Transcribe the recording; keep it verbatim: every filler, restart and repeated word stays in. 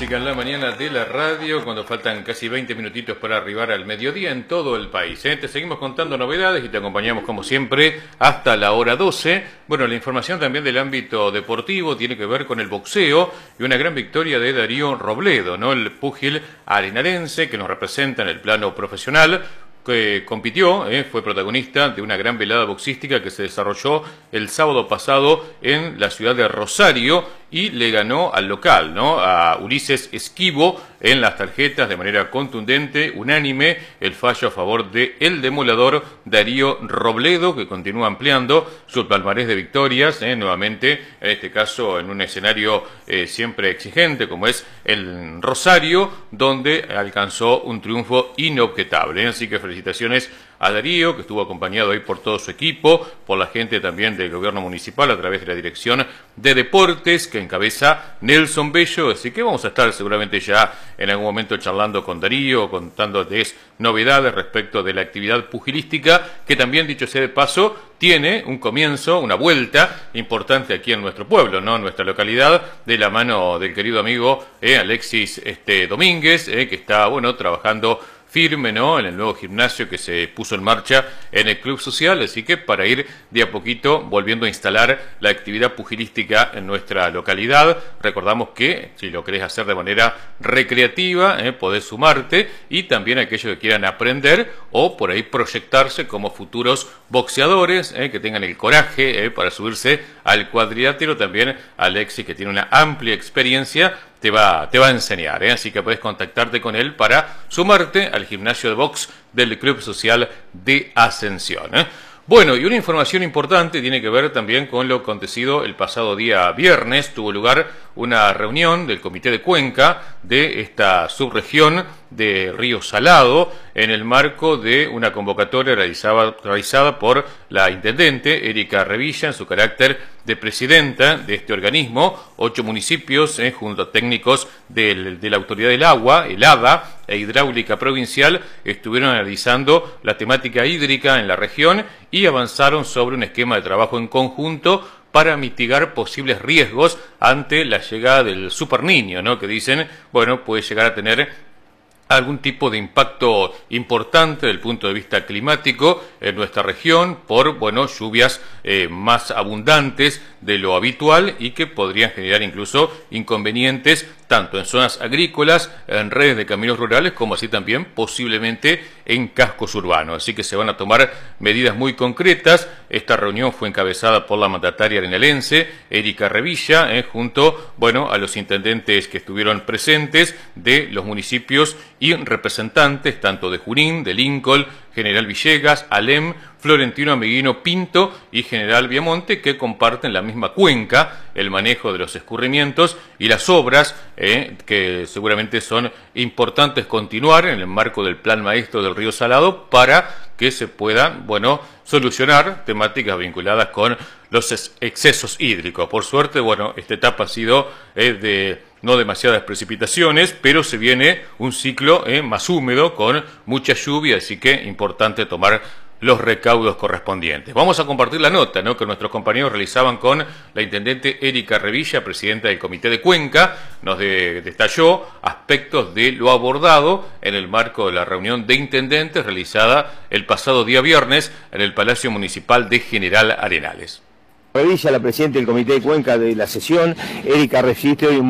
música en la mañana de la radio, cuando faltan casi veinte minutitos para arribar al mediodía en todo el país. ¿eh? Te seguimos contando novedades y te acompañamos como siempre hasta la hora doce. Bueno, la información también del ámbito deportivo tiene que ver con el boxeo y una gran victoria de Darío Robledo, ¿no? El púgil arenarense que nos representa en el plano profesional, que compitió, eh, fue protagonista de una gran velada boxística que se desarrolló el sábado pasado en la ciudad de Rosario y le ganó al local, ¿no? A Ulises Esquivo en las tarjetas de manera contundente, unánime, el fallo a favor de el demoledor Darío Robledo, que continúa ampliando su palmarés de victorias, eh, nuevamente, en este caso en un escenario eh, siempre exigente como es el Rosario, donde alcanzó un triunfo inobjetable. Así que felicitaciones a Darío, que estuvo acompañado ahí por todo su equipo, por la gente también del gobierno municipal a través de la Dirección de Deportes que encabeza Nelson Bello. Así que vamos a estar seguramente ya en algún momento charlando con Darío, contándoles novedades respecto de la actividad pugilística, que también, dicho sea de paso, tiene un comienzo, una vuelta importante aquí en nuestro pueblo, ¿no? En nuestra localidad, de la mano del querido amigo eh, Alexis este, Domínguez, eh, que está, bueno, trabajando firme, ¿no? En el nuevo gimnasio que se puso en marcha en el Club Social, así que para ir de a poquito volviendo a instalar la actividad pugilística en nuestra localidad. Recordamos que si lo querés hacer de manera recreativa, eh, podés sumarte, y también aquellos que quieran aprender o por ahí proyectarse como futuros boxeadores, eh, que tengan el coraje eh, para subirse al cuadrilátero. También Alexis, que tiene una amplia experiencia, te va, te va a enseñar, ¿eh? Así que puedes contactarte con él para sumarte al gimnasio de box del Club Social de Ascensión, ¿eh? Bueno, y una información importante tiene que ver también con lo acontecido el pasado día viernes. Tuvo lugar una reunión del Comité de Cuenca de esta subregión de Río Salado en el marco de una convocatoria realizada, realizada por la intendente Erika Revilla en su carácter de presidenta de este organismo. Ocho municipios, eh, junto a técnicos del, de la Autoridad del Agua, el ADA, e Hidráulica Provincial, estuvieron analizando la temática hídrica en la región y avanzaron sobre un esquema de trabajo en conjunto para mitigar posibles riesgos ante la llegada del superniño, ¿no? Que dicen, bueno, puede llegar a tener algún tipo de impacto importante desde el punto de vista climático en nuestra región por, bueno, lluvias eh, más abundantes de lo habitual y que podrían generar incluso inconvenientes tanto en zonas agrícolas, en redes de caminos rurales, como así también posiblemente en cascos urbanos. Así que se van a tomar medidas muy concretas. Esta reunión fue encabezada por la mandataria arenalense, Erika Revilla, eh, junto, bueno, a los intendentes que estuvieron presentes de los municipios y representantes tanto de Junín, de Lincoln, General Villegas, Alem, Florentino Ameguino Pinto y General Viamonte, que comparten la misma cuenca, el manejo de los escurrimientos y las obras eh, que seguramente son importantes continuar en el marco del Plan Maestro del Río Salado para que se puedan, bueno, solucionar temáticas vinculadas con los excesos hídricos. Por suerte, bueno, esta etapa ha sido eh, de no demasiadas precipitaciones, pero se viene un ciclo eh, más húmedo con mucha lluvia, así que importante tomar los recaudos correspondientes. Vamos a compartir la nota, ¿no?, que nuestros compañeros realizaban con la intendente Erika Revilla, presidenta del Comité de Cuenca. Nos de, detalló aspectos de lo abordado en el marco de la reunión de intendentes realizada el pasado día viernes en el Palacio Municipal de General Arenales. Revilla, la presidenta del Comité de Cuenca de la sesión, Erika Revilla,